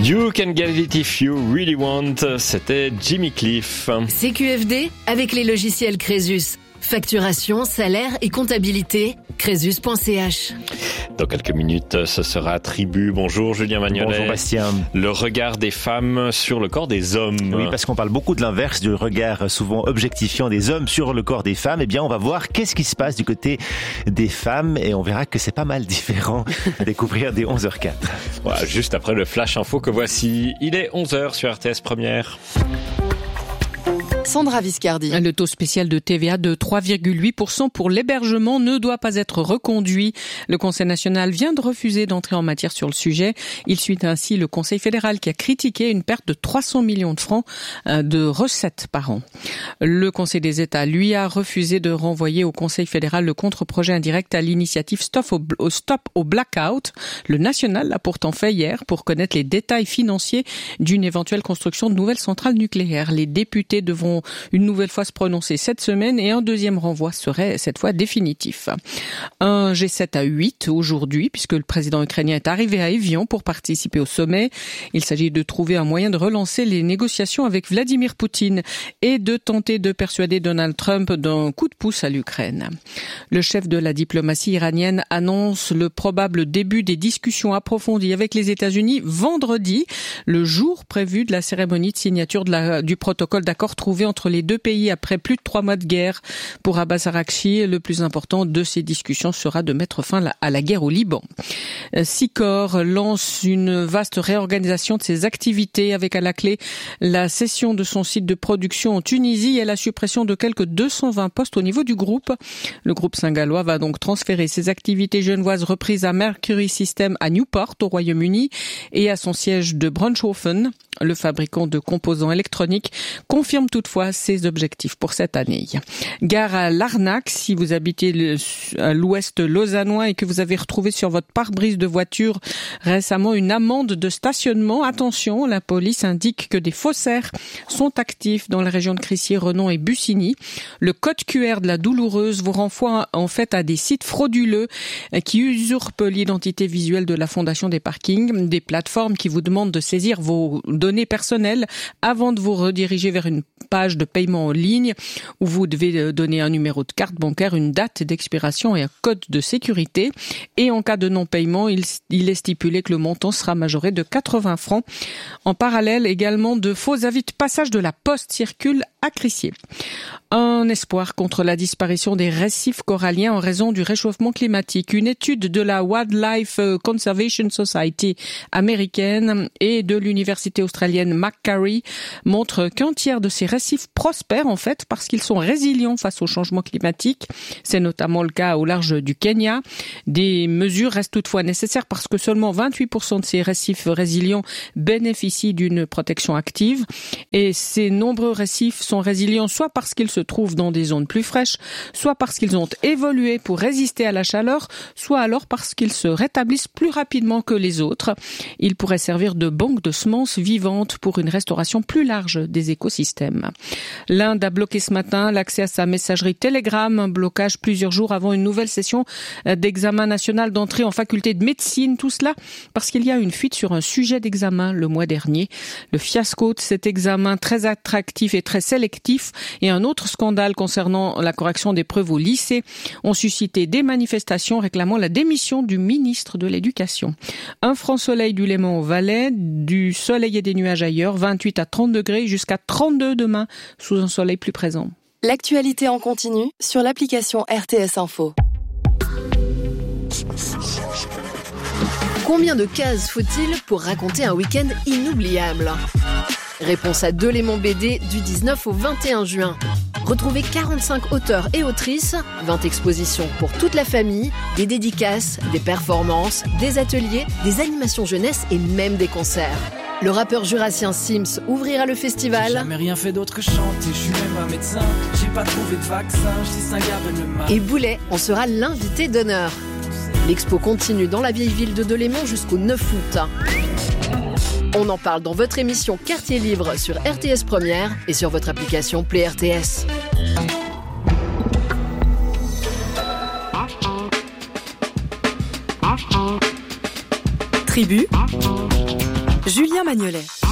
You can get it if you really want, c'était Jimmy Cliff. CQFD avec les logiciels Crésus. Facturation, salaire et comptabilité, crésus.ch. Dans quelques minutes, ce sera Tribu. Bonjour Julien Magnolet. Bonjour Bastien. Le regard des femmes sur le corps des hommes. Oui, parce qu'on parle beaucoup de l'inverse, du regard souvent objectifiant des hommes sur le corps des femmes. Eh bien, on va voir qu'est-ce qui se passe du côté des femmes et on verra que c'est pas mal différent à découvrir dès 11h04. Voilà, juste après le flash info que voici. Il est 11h sur RTS Première. Sandra Viscardi. Le taux spécial de TVA de 3,8% pour l'hébergement ne doit pas être reconduit. Le Conseil national vient de refuser d'entrer en matière sur le sujet. Il suit ainsi le Conseil fédéral qui a critiqué une perte de 300 millions de francs de recettes par an. Le Conseil des États, lui, a refusé de renvoyer au Conseil fédéral le contre-projet indirect à l'initiative Stop au Blackout. Le national l'a pourtant fait hier pour connaître les détails financiers d'une éventuelle construction de nouvelles centrales nucléaires. Les députés devront une nouvelle fois se prononcer cette semaine et un deuxième renvoi serait cette fois définitif. Un G7 à 8 aujourd'hui puisque le président ukrainien est arrivé à Évian pour participer au sommet. Il s'agit de trouver un moyen de relancer les négociations avec Vladimir Poutine et de tenter de persuader Donald Trump d'un coup de pouce à l'Ukraine. Le chef de la diplomatie iranienne annonce le probable début des discussions approfondies avec les États-Unis vendredi, le jour prévu de la cérémonie de signature du protocole d'accord trouvé entre les deux pays après plus de 3 mois de guerre. Pour Abbas Araghchi, le plus important de ces discussions sera de mettre fin à la guerre au Liban. Sicor lance une vaste réorganisation de ses activités avec à la clé la cession de son site de production en Tunisie et la suppression de quelques 220 postes au niveau du groupe. Le groupe saint-gallois va donc transférer ses activités genevoises reprises à Mercury Systems à Newport au Royaume-Uni et à son siège de Brunchofen. Le fabricant de composants électroniques confirme toutefois ses objectifs pour cette année. Gare à Larnac, si vous habitez à l'ouest lausannois et que vous avez retrouvé sur votre pare-brise de voiture récemment une amende de stationnement. Attention, la police indique que des faussaires sont actifs dans la région de Crissier, Renon et Bussigny. Le code QR de la douloureuse vous renvoie en fait à des sites frauduleux qui usurpent l'identité visuelle de la Fondation des parkings, des plateformes qui vous demandent de saisir vos données personnelles avant de vous rediriger vers une page de paiement en ligne où vous devez donner un numéro de carte bancaire, une date d'expiration et un code de sécurité. Et en cas de non-paiement, il est stipulé que le montant sera majoré de 80 francs. En parallèle, également, de faux avis de passage de la poste circulent à Crissier. Un espoir contre la disparition des récifs coralliens en raison du réchauffement climatique. Une étude de la Wildlife Conservation Society américaine et de l'université australienne Macquarie montre qu'un tiers de ces récifs prospèrent en fait parce qu'ils sont résilients face au changement climatique. C'est notamment le cas au large du Kenya. Des mesures restent toutefois nécessaires parce que seulement 28% de ces récifs résilients bénéficient d'une protection active. Et ces nombreux récifs sont résilients soit parce qu'ils se trouvent dans des zones plus fraîches, soit parce qu'ils ont évolué pour résister à la chaleur, soit alors parce qu'ils se rétablissent plus rapidement que les autres. Ils pourraient servir de banque de semences vivantes pour une restauration plus large des écosystèmes. L'Inde a bloqué ce matin l'accès à sa messagerie Telegram, un blocage plusieurs jours avant une nouvelle session d'examen national d'entrée en faculté de médecine. Tout cela parce qu'il y a une fuite sur un sujet d'examen le mois dernier. Le fiasco de cet examen très attractif et très sélectif et un autre scandale concernant la correction des preuves au lycée ont suscité des manifestations réclamant la démission du ministre de l'Éducation. Un franc soleil du Léman au Valais, du soleil et des nuages ailleurs, 28 à 30 degrés jusqu'à 32 demain sous un soleil plus présent. L'actualité en continu sur l'application RTS Info. Combien de cases faut-il pour raconter un week-end inoubliable ? Réponse à Delémont BD du 19 au 21 juin. Retrouvez 45 auteurs et autrices, 20 expositions pour toute la famille, des dédicaces, des performances, des ateliers, des animations jeunesse et même des concerts. Le rappeur jurassien Sims ouvrira le festival. J'ai jamais rien fait d'autre que chanter, je suis même un médecin. J'ai pas trouvé de vaccin, je distingue le mal. Et Boulet en sera l'invité d'honneur. L'expo continue dans la vieille ville de Delémont jusqu'au 9 août. On en parle dans votre émission Quartier Libre sur RTS Première et sur votre application Play RTS. Tribu, Julien Magnolet.